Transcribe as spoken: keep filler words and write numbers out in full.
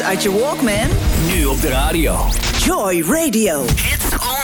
uit je Walkman? Nu op de radio. Joy Radio. Hits